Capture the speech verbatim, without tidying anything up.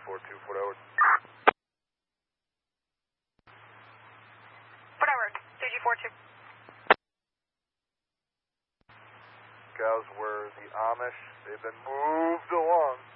four two, Fort Edward. Fort Edward, C G four two. Cows were the Amish. They've been moved along.